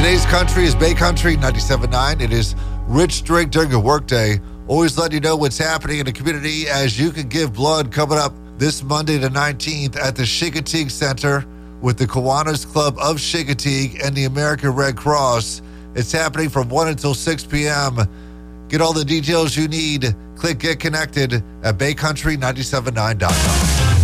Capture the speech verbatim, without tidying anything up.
Today's country is Bay Country ninety-seven point nine. It is Rich Drink during a workday. Always letting you know what's happening in the community as you can give blood coming up this Monday the nineteenth at the Chincoteague Center with the Kiwanis Club of Chincoteague and the American Red Cross. It's happening from one until six p.m. Get all the details you need. Click Get Connected at bay country nine seven nine dot com.